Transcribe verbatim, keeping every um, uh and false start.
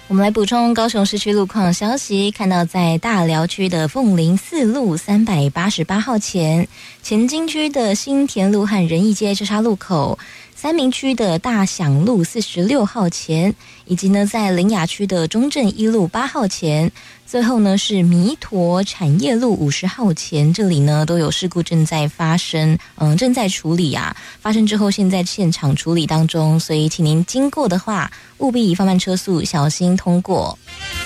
我们来补充高雄市区路况消息，看到在大寮区的凤林四路三百八十八号前，前金区的新田路和仁义街交叉路口，三民区的大享路四十六号前，以及呢在苓雅区的中正一路八号前，最后呢是弥陀产业路五十号前，这里呢都有事故正在发生，嗯，正在处理啊。发生之后，现在现场处理当中，所以请您经过的话，务必以放慢车速，小心通过。